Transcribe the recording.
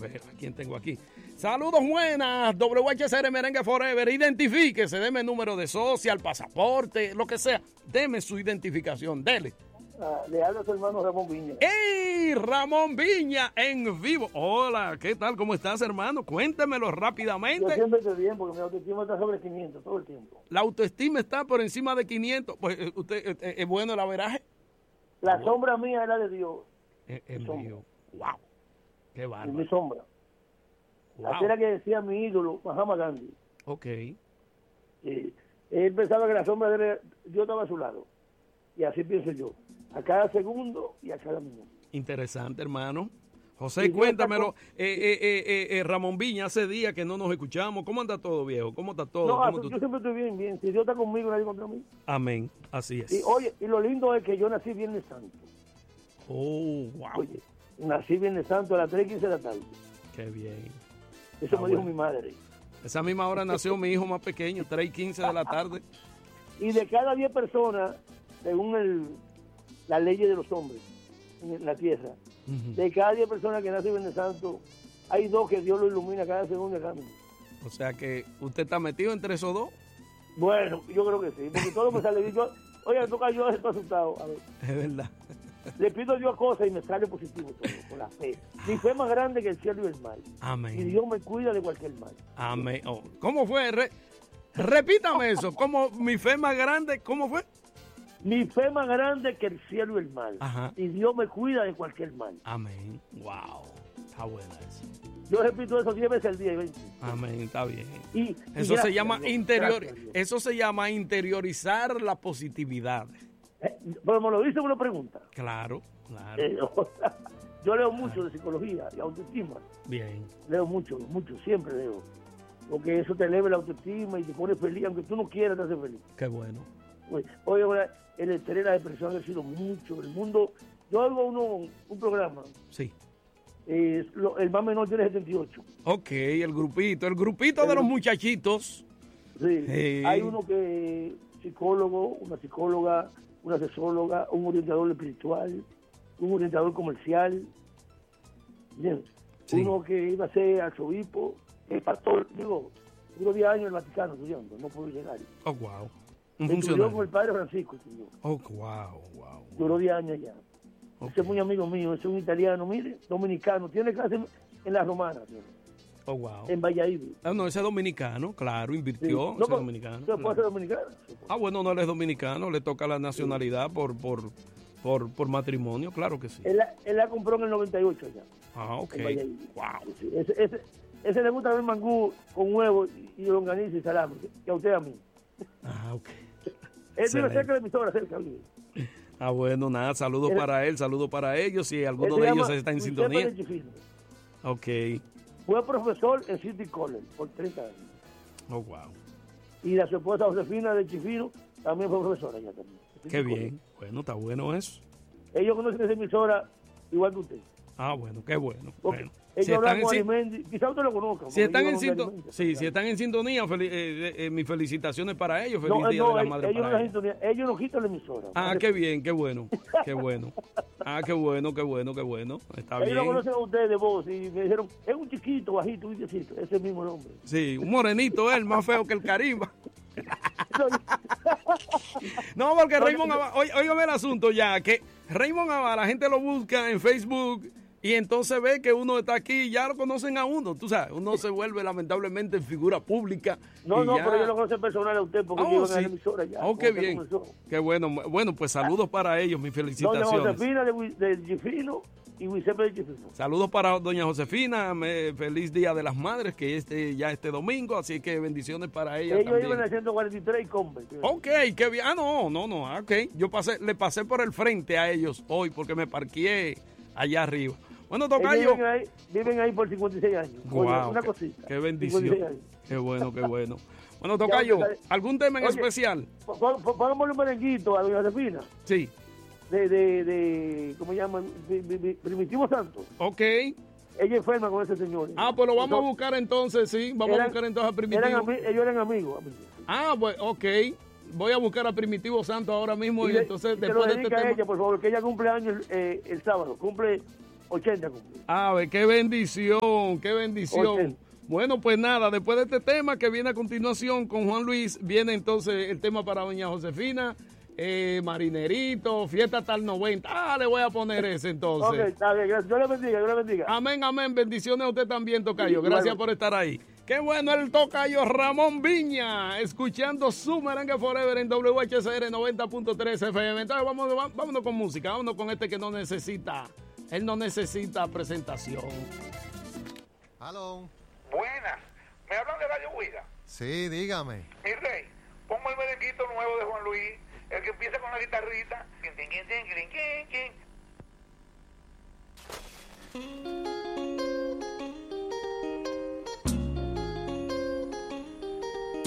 ver a quién tengo aquí. Saludos, buenas. WHCR Merengue Forever. Identifíquese, deme el número de social, pasaporte, lo que sea. Deme su identificación, dele. Le habla a su hermano Ramón Viña. ¡Ey! Ramón Viña en vivo. Hola, ¿qué tal? ¿Cómo estás, hermano? Cuéntemelo rápidamente. Yo siempre estoy bien porque mi autoestima está sobre 500 todo el tiempo. La autoestima está por encima de 500. Pues usted es bueno el averaje. La sombra mía era de Dios. Es mío. Wow. Qué bárbaro. Es mi sombra. Wow. Así era que decía mi ídolo, Mahatma Gandhi. Ok. Él pensaba que la sombra de él, Dios estaba a su lado. Y así pienso yo. A cada segundo y a cada minuto. Interesante, hermano. José, cuéntamelo. Ramón Viña, hace días que no nos escuchamos. ¿Cómo anda todo, viejo? ¿Cómo está todo? No, yo siempre estoy bien, bien. Si Dios está conmigo, nadie contra mí. Amén. Así es. Y oye, y lo lindo es que yo nací Viernes Santo. Oh, wow. Oye, nací Viernes Santo a las 3:15 de la tarde. Qué bien. Eso me dijo mi madre. Esa misma hora nació mi hijo más pequeño, 3:15 de la tarde. Y de cada 10 personas, según la ley de los hombres en la tierra, de cada 10 personas que nacen Viernes Santo, hay 2 que Dios lo ilumina cada segundo y cada minuto. O sea que usted está metido entre esos 2. Bueno, yo creo que sí, porque todo me sale bien. Oye, toca yo estoy asustado. A ver. Es verdad. Le pido a Dios cosas y me sale positivo todo, con la fe. Mi fe es más grande que el cielo y el mar. Amén. Y Dios me cuida de cualquier mal. Amén. Oh, ¿cómo fue? Repítame eso. ¿Cómo mi fe es más grande? ¿Cómo fue? Mi fe es más grande que el cielo y el mar. Ajá. Y Dios me cuida de cualquier mal. Amén. Wow. Está buena eso. Yo repito eso 10 veces al día y 20. Amén, está bien. Y eso gracias, se llama Dios, eso se llama interiorizar la positividad. Pero me lo dice una pregunta. Claro, claro. Yo leo mucho de psicología y autoestima. Bien. Leo mucho, siempre leo. Porque eso te eleva la autoestima y te pone feliz, aunque tú no quieras, te hace feliz. Qué bueno. Oye, el estrés, la depresión ha sido mucho. El mundo, yo hago un programa. Sí. El más menor tiene 78. Ok, el grupito de los muchachitos. Sí. Hey. Hay uno que psicólogo, una psicóloga, una asesóloga, un orientador espiritual, un orientador comercial. Bien. Sí. Uno que iba a ser arzobispo, el pastor, duró 10 años en el Vaticano estudiando, no pudo llegar. Oh, wow. Estudió con el padre Francisco. Estudió. Oh, wow. Duró 10 años ya. Okay. Ese es muy amigo mío, ese es un italiano, mire, dominicano, tiene clase en la Romana. Oh, wow. En Valladolid. Ah, no, ese es dominicano, claro, invirtió. Sí. No, ese es dominicano. ¿Se puede ser dominicano? Ah, bueno, no, él es dominicano, le toca la nacionalidad por matrimonio, claro que sí. Él la compró en el 98 ya. Ah, ok. Wow. Sí, ese le gusta ver mangú con huevo y longaniza y salami, y a usted a mí. Ah, ok. Él vive cerca de mi emisora, cerca. Ah, bueno, nada, saludos para él, saludos para ellos, si alguno de ellos está en sintonía. Ok. Fue profesor en City College por 30 años. Oh, wow. Y la su esposa Josefina de Chifino también fue profesora allá también. Qué bien. Bueno, está bueno eso. Ellos conocen esa emisora igual que usted. Ah, bueno, qué bueno. Bueno. Ellos hablan con Arimendi, quizá usted lo conozca. Si están en sintonía, mis felicitaciones para ellos. Feliz Día de la Madre para ellos. Ellos no quitan la emisora. Ah, qué bien, qué bueno. Qué bueno. Ah, qué bueno. Está bien. Ellos lo conocen a ustedes de voz y me dijeron, es un chiquito, bajito, un viejito, ese mismo nombre. Sí, un morenito él, más feo que el Carimba. No, porque Raymond Avala, óigame el asunto ya, que Raymond Avala, la gente lo busca en Facebook y entonces ve que uno está aquí y ya lo conocen a uno, tú sabes, uno se vuelve lamentablemente figura pública. No, pero yo lo conozco personal a usted porque llevan a la emisora ya. Oh, qué bien, qué bueno. Bueno, pues saludos para ellos, mis felicitaciones. Doña Josefina de Gifino y Giuseppe de Gifino. Saludos para doña Josefina, feliz Día de las Madres, que este domingo, así que bendiciones para ella. Ellos también. iban a 143 y Combe. Ok, qué bien. Ah, no, ok. Yo le pasé por el frente a ellos hoy porque me parqué allá arriba. Bueno, tocayo. Viven ahí por 56 años. Wow, oye, una cosita. Qué bendición. Qué bueno. Bueno, tocayo, ¿algún tema en especial? Pongámosle un merenguito a doña Josefina. Sí. ¿Cómo se llama? Primitivo Santo. Ok. Ella enferma con ese señor. Ah, pues lo vamos a buscar entonces, sí. Vamos a buscar entonces a Primitivo. Ellos eran amigos. Ah, pues, ok. Voy a buscar a Primitivo Santo ahora mismo y entonces después de este tema. A ella, por favor, que ella cumple años el sábado. Cumple 80 cumplí. A ver, qué bendición, qué bendición. 80. Bueno, pues nada, después de este tema que viene a continuación con Juan Luis, viene entonces el tema para doña Josefina, Marinerito, fiesta hasta el 90. Ah, le voy a poner ese entonces. Ok, está bien, gracias. Dios le bendiga, Dios le bendiga. Amén, amén. Bendiciones a usted también, tocayo. Sí, Gracias bueno. por estar ahí. Qué bueno el tocayo Ramón Viña, escuchando su merengue forever en WHCR 90.3 FM. Entonces vámonos con música, vámonos con este que no necesita, él no necesita presentación. Hello. Buenas. ¿Me hablan de Radio Huida? Sí, dígame. Mi rey, pongo el merenguito nuevo de Juan Luis, el que empieza con la guitarrita.